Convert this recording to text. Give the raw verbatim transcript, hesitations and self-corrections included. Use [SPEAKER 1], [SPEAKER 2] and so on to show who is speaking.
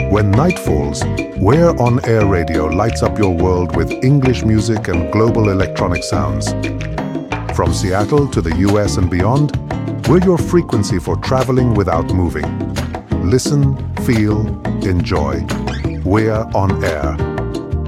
[SPEAKER 1] When night falls, We're On Air Radio lights up your world with English music and global electronic sounds. From Seattle to the U S and beyond, we're your frequency for traveling without moving. Listen, feel, enjoy. We're On Air.